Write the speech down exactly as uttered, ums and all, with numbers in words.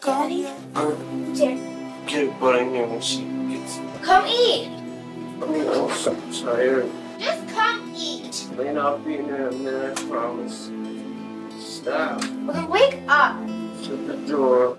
Daddy. I'm Get put in here when she gets. Come eat. I'm so tired. Just come eat. Lane, I'll be in there in a minute, I promise. Stop. Well, then wake up. Shut the door.